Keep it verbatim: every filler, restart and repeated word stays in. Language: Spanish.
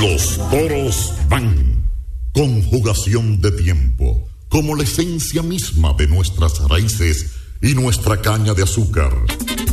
Los toros van. Conjugación de tiempo, como la esencia misma de nuestras raíces y nuestra caña de azúcar.